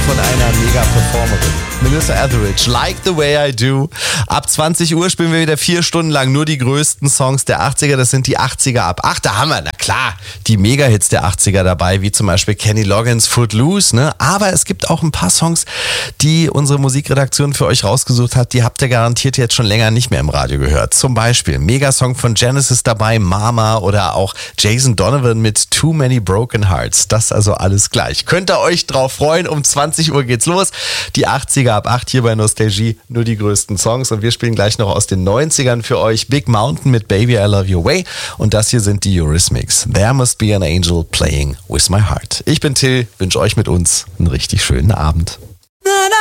von einer Mega-Performerin. Melissa Etheridge, Like the Way I Do. Ab 20 Uhr spielen wir wieder 4 Stunden lang nur die größten Songs der 80er. Das sind die 80er ab 8. Da haben wir, na klar, die Mega-Hits der 80er dabei, wie zum Beispiel Kenny Loggins Footloose. Ne? Aber es gibt auch ein paar Songs, die unsere Musikredaktion für euch rausgesucht hat. Die habt ihr garantiert jetzt schon länger nicht mehr im Radio gehört. Zum Beispiel Megasong von Genesis dabei, Mama, oder auch Jason Donovan mit Too Many Broken Hearts. Das also alles gleich. Könnt ihr euch drauf freuen. Um 20 Uhr geht's los. Die 80er ab 8 hier bei Nostalgie. Nur die größten Songs. Und wir spielen gleich noch aus den 90ern für euch. Big Mountain mit Baby I Love Your Way. Und das hier sind die Eurythmics. There Must Be an Angel Playing With My Heart. Ich bin Till, wünsche euch mit uns einen richtig schönen Abend.